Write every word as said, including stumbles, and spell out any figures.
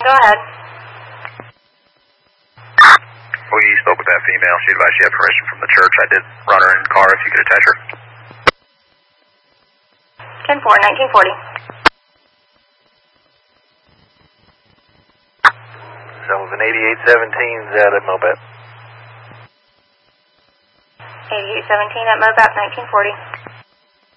Go ahead. We spoke with that female. She advised she had permission from the church. I did run her in the car if you could attach her. ten four, nineteen forty. Sullivan eighty-eight seventeen is out at Mobap. eighty-eight seventeen at Mobap, nineteen forty.